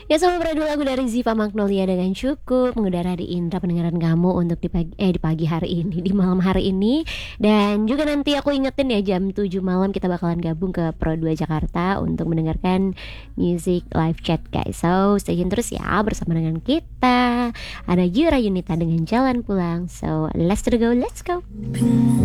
Ya sama beradu lagu dari Ziva Magnolia dengan cukup mengudara di indera pendengaran kamu untuk di pagi hari ini, di malam hari ini. Dan juga nanti aku ingetin ya jam 7 malam kita bakalan gabung ke Pro 2 Jakarta untuk mendengarkan music live chat guys. So stay tune terus ya bersama dengan kita. Ada Yura Yunita dengan Jalan Pulang. So let's go, let's go.